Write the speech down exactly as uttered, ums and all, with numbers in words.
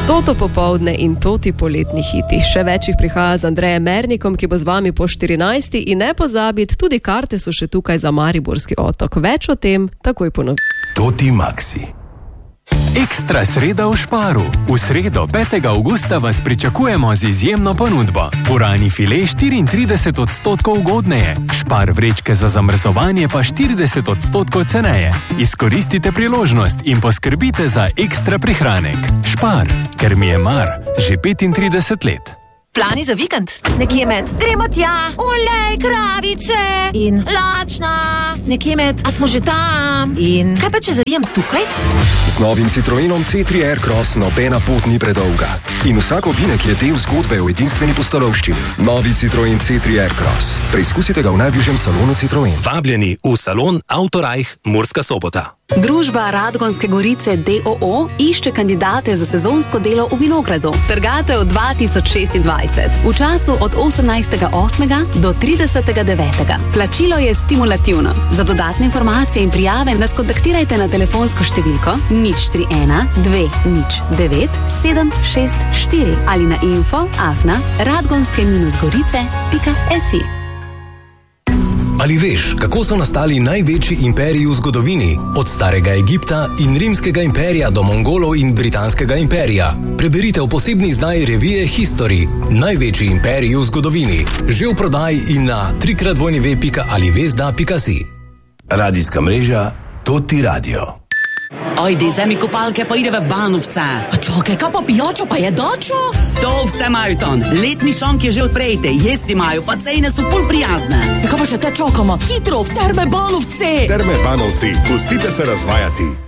Toto popoldne in toti poletni hiti. Še več jih prihaja z Andrejem Mernikom, ki bo z vami po štirinajsti in ne pozabiti, tudi karte so še tukaj za Mariborski otok. Več o tem takoj ponovim. Toti Maxi. Ekstra sreda v Sparu. V sredo petega avgusta vas pričakujemo z izjemno ponudbo. Purani file štiriintrideset odstotkov ugodneje, Spar vrečke za zamrzovanje pa štirideset odstotkov ceneje. Izkoristite priložnost in poskrbite za ekstra prihranek. Spar, ker mi je mar, že petintrideset let. Plani za vikend? Nekje med gremo tja, olej, kravice in lačna. Nekje med, a smo že tam? In kaj pa če zavijem tukaj? Z novim Citroenom C tri Aircross nobena pot ni predolga. In vsak ovinek je del zgodbe o edinstveni pustolovščini. Novi Citroen C tri Aircross. Preizkusite ga v najbližjem salonu Citroen. Vabljeni v salon Autorajh Murska Sobota. Družba Radgonske Gorice D O O išče kandidate za sezonsko delo v vinogradu. Trgatev dva tisoč šestindvajset. V času od osemnajstega osmega do tridesetega devetega. Plačilo je stimulativno. Za dodatne informacije in prijave nas kontaktirajte na telefonsko številko nič tri ena dve nič devet sedem šest štiri ali na info afna radgonske gorice pika si. Ali veš, kako so nastali največji imperiji v zgodovini? Od starega Egipta in rimskega imperija do Mongolov in britanskega imperija. Preberite v posebni izdaji revije History. Največji imperiji v zgodovini. Že v prodaji in na trikrat dvojni pika ali vezda pika si. Radijska mreža Toti Radio. Ajde, vzemi kopalke pa ideve v Banovce. Pa čakaj, kaj pa pijačo pa jedačo? To vse imajo tam. Letni šank je že odprejte, jesti imajo, pa cene so pol prijazne. Kaj pa še te čakamo? Hitro, v Terme Banovce! Terme Banovci, pustite se razvajati.